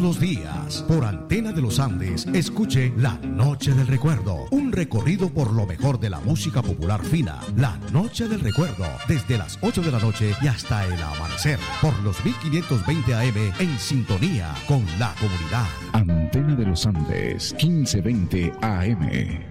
los días, por Antena de los Andes, escuche La Noche del Recuerdo, un recorrido por lo mejor de la música popular fina. La Noche del Recuerdo, desde las 8 de la noche y hasta el amanecer, por los 1520 AM, en sintonía con la comunidad. Antena de los Andes, 1520 AM.